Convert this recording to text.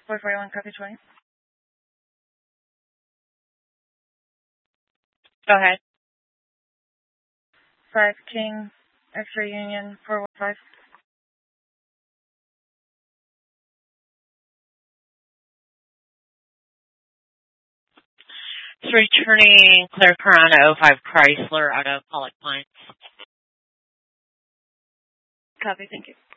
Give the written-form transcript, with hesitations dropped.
441, copy 20. Go ahead. 5 King, X-ray Union, 415. It's returning Claire Carano 05 Chrysler out of Pollock Pines. Copy, thank you.